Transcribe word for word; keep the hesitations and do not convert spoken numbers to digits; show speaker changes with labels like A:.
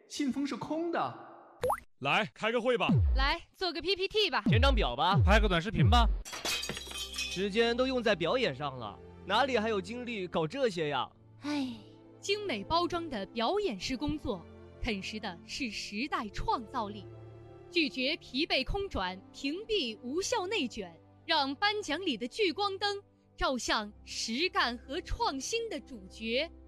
A: 信封是空的。
B: 来，开个会吧。
C: 来，做个 P P T 吧。
D: 填张表吧。
B: 拍个短视频吧。
D: 时间都用在表演上了，哪里还有精力搞这些呀？
C: 唉，精美包装的表演式工作，啃食的是时代创造力。拒绝疲惫空转，屏蔽无效内卷，让颁奖礼的聚光灯照向实干和创新的主角。